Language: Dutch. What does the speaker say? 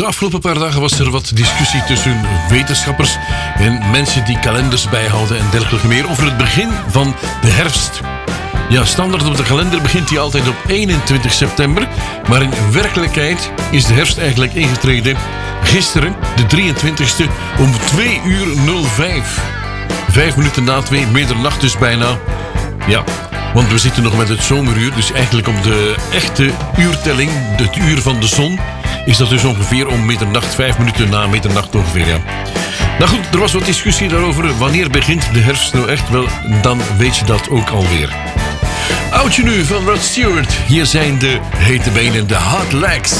De afgelopen paar dagen was er wat discussie tussen wetenschappers en mensen die kalenders bijhouden en dergelijke meer over het begin van de herfst. Ja, standaard op de kalender begint hij altijd op 21 september, maar in werkelijkheid is de herfst eigenlijk ingetreden gisteren, de 23e, om 2:05. 5 minuten na 2, middernacht dus bijna. Ja, want we zitten nog met het zomeruur, dus eigenlijk op de echte uurtelling, het uur van de zon, is dat dus ongeveer om middernacht, 5 minuten na middernacht ongeveer, ja. Nou goed, er was wat discussie daarover. Wanneer begint de herfst nou echt? Wel, dan weet je dat ook alweer. Oudje nu van Rod Stewart. Hier zijn de hete benen, de hot legs.